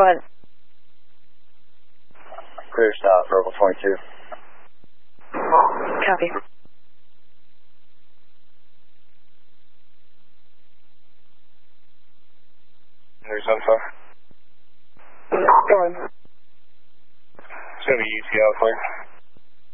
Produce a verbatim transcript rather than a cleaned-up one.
Go ahead. Clear stop, Verbal twenty-two. Copy. There's info. Go ahead. It's going to be U T L clear.